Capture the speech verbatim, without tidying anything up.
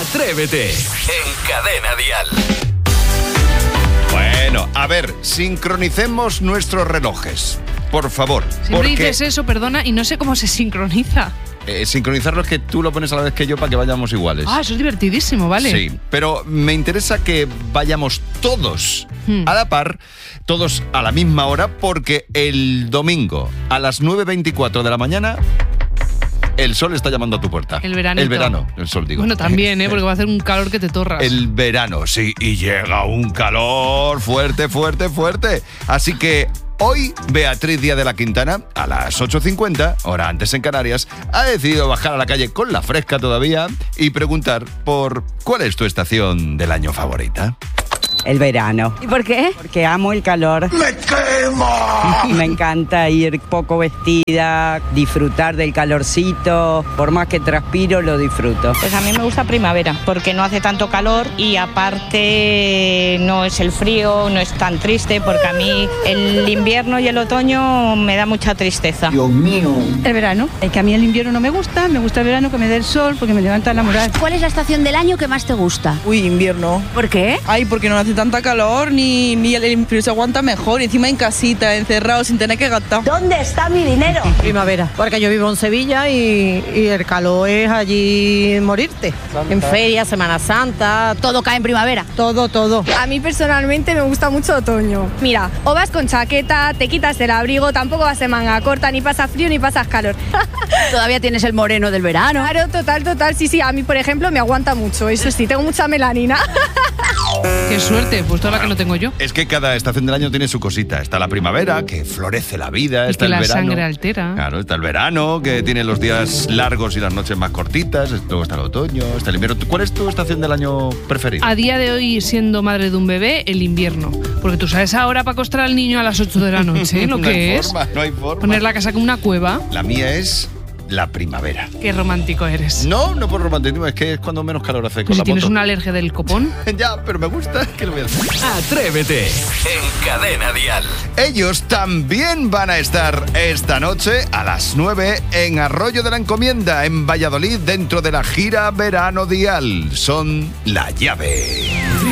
Atrévete en Cadena Dial. Bueno, a ver, sincronicemos nuestros relojes, por favor. Siempre porque, dices eso, perdona, y no sé cómo se sincroniza. Eh, sincronizarlo es que tú lo pones a la vez que yo para que vayamos iguales. Ah, eso es divertidísimo, ¿vale? Sí, pero me interesa que vayamos todos hmm. a la par, todos a la misma hora, porque el domingo a las nueve veinticuatro de la mañana... el sol está llamando a tu puerta. El verano. El verano, el sol, digo. Bueno, también, ¿eh? Porque va a hacer un calor que te torras. El verano, sí, y llega un calor fuerte, fuerte, fuerte. Así que hoy Beatriz Díaz de la Quintana, a las ocho cincuenta, hora antes en Canarias, ha decidido bajar a la calle con la fresca todavía y preguntar por ¿cuál es tu estación del año favorita? El verano. ¿Y por qué? Porque amo el calor. ¡Me quema! Me encanta ir poco vestida, disfrutar del calorcito. Por más que transpiro, lo disfruto. Pues a mí me gusta primavera, porque no hace tanto calor y aparte no es el frío, no es tan triste, porque a mí el invierno y el otoño me da mucha tristeza. Dios mío. El verano. Es que a mí el invierno no me gusta, me gusta el verano que me dé el sol, porque me levanta la moral. ¿Cuál es la estación del año que más te gusta? Uy, invierno. ¿Por qué? Ay, porque no hace tanta calor, ni, ni el frío se aguanta mejor, y encima en casita, encerrado, sin tener que gastar. ¿Dónde está mi dinero? Primavera, porque yo vivo en Sevilla y, y el calor es allí morirte. Santa. En feria, Semana Santa. Todo cae en primavera. Todo, todo. A mí personalmente me gusta mucho otoño. Mira, o vas con chaqueta, te quitas el abrigo, tampoco vas de manga corta, ni pasas frío ni pasas calor. Todavía tienes el moreno del verano. Claro, total, total. Sí, sí, a mí, por ejemplo, me aguanta mucho. Eso sí, tengo mucha melanina. Qué suerte, pues toda la que no tengo yo. Es que cada estación del año tiene su cosita. Está la primavera, que florece la vida. Y está que el la verano. sangre altera. Claro, está el verano, que tiene los días largos y las noches más cortitas. Luego está el otoño, está el invierno. ¿Cuál es tu estación del año preferida? A día de hoy, siendo madre de un bebé, el invierno. Porque tú sabes ahora para acostar al niño a las ocho de la noche, ¿lo no que hay es? Forma, no hay forma. Poner la casa como una cueva. La mía es la primavera. Qué romántico eres. No, no por romanticismo, es que es cuando menos calor hace con si la tienes moto. una alergia del copón. Ya, pero me gusta. ¿Qué le voy a hacer? Atrévete en Cadena Dial. Ellos también van a estar esta noche a las nueve en Arroyo de la Encomienda, en Valladolid, dentro de la gira Verano Dial. Son La Llave.